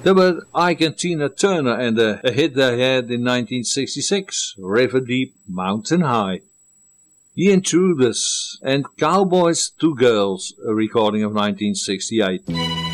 There were Ike and Tina Turner and a hit they had in 1966, River Deep, Mountain High. The Intruders and Cowboys to Girls, a recording of 1968.